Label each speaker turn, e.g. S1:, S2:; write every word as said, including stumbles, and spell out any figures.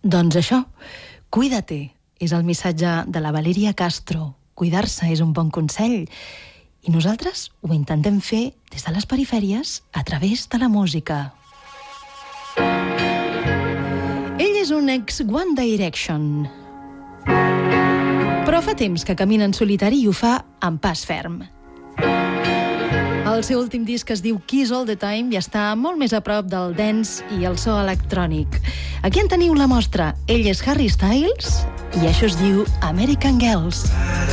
S1: Doncs això, cuida-te, és el missatge de la Valeria Castro. Cuidar-se és un bon consell. I nosaltres ho intentem fer des de les perifèries a través de la música. Ell és un ex One Direction, però fa temps que camina en solitari i ho fa amb pas ferm. El seu últim disc es diu Kiss All The Time i està molt més a prop del dance i el so electrònic. Aquí en teniu la mostra. Ell és Harry Styles i això es diu American Girls.